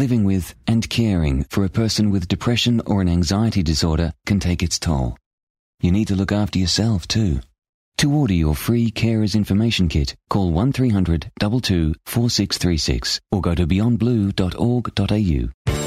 living with and caring for a person with depression or an anxiety disorder can take its toll. You need to look after yourself too. To order your free Carers Information Kit, call 1300 22 4636 or go to beyondblue.org.au.